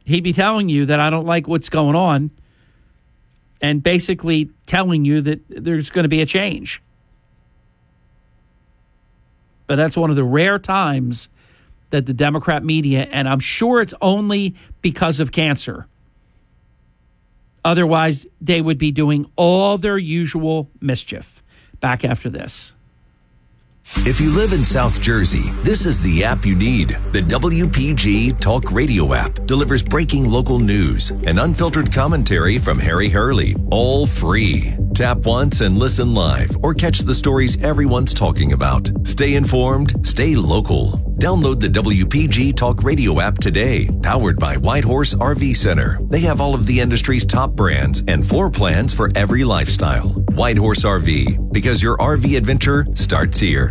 he'd be telling you that I don't like what's going on and basically telling you that there's going to be a change. But that's one of the rare times that the Democrat media, and I'm sure it's only because of cancer. Otherwise, they would be doing all their usual mischief. Back after this. If you live in South Jersey, this is the app you need. The WPG Talk Radio app delivers breaking local news and unfiltered commentary from Harry Hurley, all free. Tap once and listen live or catch the stories everyone's talking about. Stay informed, stay local. Download the WPG Talk Radio app today, powered by Whitehorse RV Center. They have all of the industry's top brands and floor plans for every lifestyle. Whitehorse RV, because your RV adventure starts here.